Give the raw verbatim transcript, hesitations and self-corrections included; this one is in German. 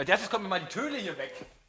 Als erstes kommt mir mal die Töle hier weg.